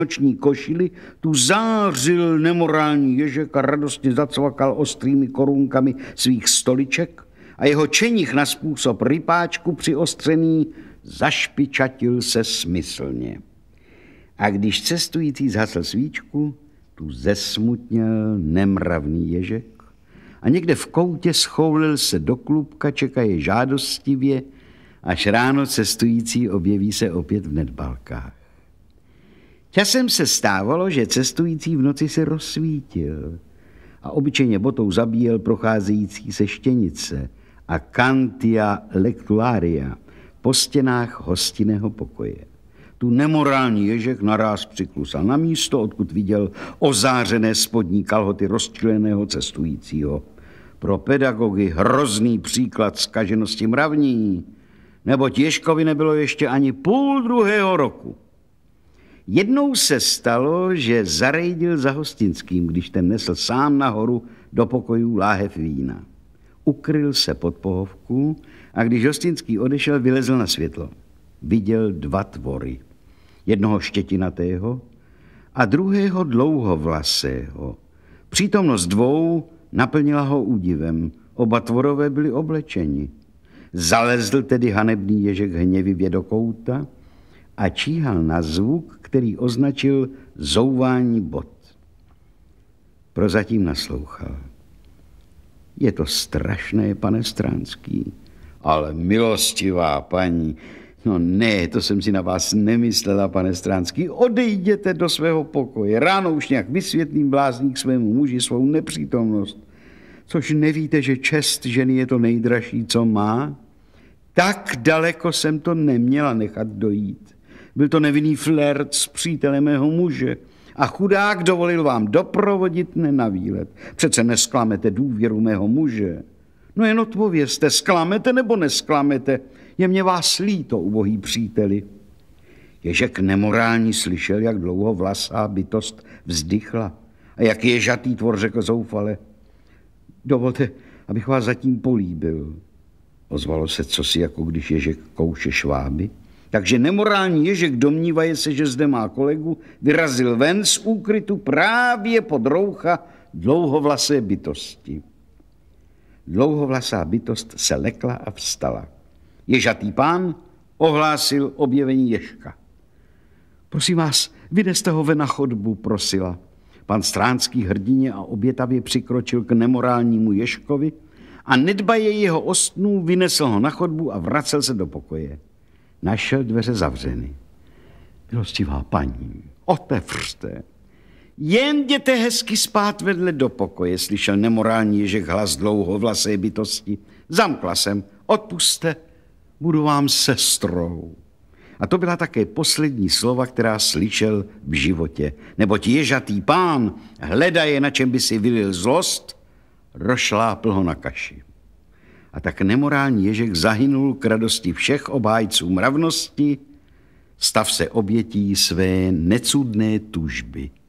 noční košili tu zářil nemorální ježek a radostně zacvakal ostrými korunkami svých stoliček a jeho čenich na způsob rypáčku přiostřený zašpičatil se smyslně. A když cestující zhasl svíčku, tu zesmutněl nemravný ježek a někde v koutě schoulil se do klubka, čekaje žádostivě, až ráno cestující objeví se opět v nedbalkách. Časem se stávalo, že cestující v noci se rozsvítil a obyčejně botou zabíjel procházející se štěnice a cantia lectuaria po stěnách hostinného pokoje. Tu nemorální ježek naráz přiklusal na místo, odkud viděl ozářené spodní kalhoty rozčileného cestujícího. Pro pedagogy hrozný příklad zkaženosti mravní, neboť Ježkovi nebylo ještě ani 1,5 roku. Jednou se stalo, že zarejdil za hostinským, když ten nesl sám nahoru do pokojů láhev vína. Ukryl se pod pohovku a když hostinský odešel, vylezl na světlo. Viděl 2 tvory. Jednoho štětinatého a druhého dlouhovlasého. Přítomnost 2 naplnila ho údivem. Oba tvorové byli oblečeni. Zalezl tedy hanebný ježek hněvivě do kouta a číhal na zvuk, který označil zouvání bot. Prozatím naslouchal. Je to strašné, pane Stránský. Ale milostivá paní, no ne, to jsem si na vás nemyslela, pane Stránský. Odejděte do svého pokoje. Ráno už nějak vysvětlím blázník svému muži svou nepřítomnost. Což nevíte, že čest ženy je to nejdražší, co má? Tak daleko jsem to neměla nechat dojít. Byl to nevinný flirt s přítelem mého muže a chudák dovolil vám doprovodit mne na výlet. Přece nesklamete důvěru mého muže. No jen odpovězte, sklamete nebo nesklamete? Je mě vás líto, ubohý příteli. Ježek nemorální slyšel, jak dlouho vlasá bytost vzdychla a jak ježatý tvor řekl zoufale. Dovolte, abych vás zatím políbil. Ozvalo se cosi, jako když ježek kouše šváby. Takže nemorální ježek, domnívaje se, že zde má kolegu, vyrazil ven z úkrytu právě pod roucha dlouhovlasé bytosti. Dlouhovlasá bytost se lekla a vstala. Ježatý pán ohlásil objevení ježka. Prosím vás, vyneste ho ven na chodbu, prosila. Pan Stránský hrdině a obětavě přikročil k nemorálnímu ježkovi a nedbaje jeho ostnů vynesl ho na chodbu a vracel se do pokoje. Našel dveře zavřeny. Milostivá paní, otevřte. Jen jděte hezky spát vedle do pokoje, slyšel nemorální ježek hlas dlouhovlasé bytosti. Zamkla jsem, odpusťte, budu vám sestrou. A to byla také poslední slova, která slyšel v životě. Neboť ježatý pán hledaje, na čem by si vylil zlost, rozšlápl ho na kaši. A tak nemorální ježek zahynul k radosti všech obhájců mravnosti, stav se obětí své necudné tužby.